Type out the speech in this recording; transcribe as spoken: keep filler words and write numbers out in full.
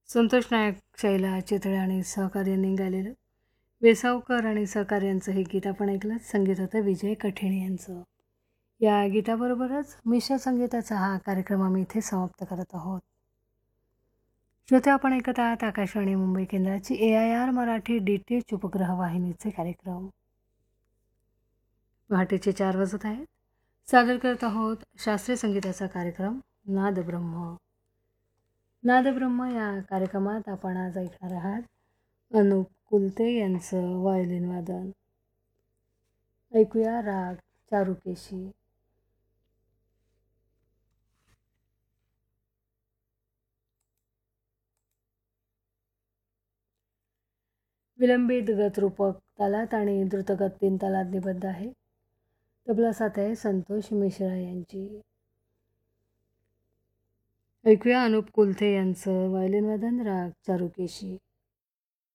संतोष नायक, शैला चितळे आणि सहकार्यांनी गायलेलं वेसावकर आणि सहकार्यांचं हे गीत आपण ऐकलं. संगीत होतं विजय कठेणे यांचं. या गीताबरोबरच मिश्र संगीताचा हा कार्यक्रम आम्ही इथे समाप्त करत आहोत. श्रोते, आपण ऐकत आहात आकाशवाणी मुंबई केंद्राची ए I R Marathi D T H उपग्रह वाहिनीचे कार्यक्रम. पहाटेचे चार वाजत आहेत. सादर करत आहोत शास्त्रीय संगीताचा कार्यक्रम नादब्रह्म. नादब्रह्म या कार्यक्रमात आपण आज ऐकणार आहात अनुप कुलते यांचं व्हायोलिन वादन. ऐकूया राग चारुकेशी. विलंबित गतरूपक तालात आणि द्रुतगत तीन तालात निबद्ध आहे. तबला साथ आहे संतोष मिश्रा यांची. ऐकूया अनुप कुलते यांचं व्हायोलिन वादन राग चारुकेशी.